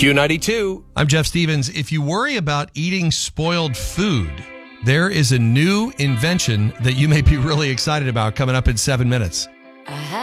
Q92. I'm Jeff Stevens. If you worry about eating spoiled food, there is a new invention that you may be really excited about coming up in 7 minutes.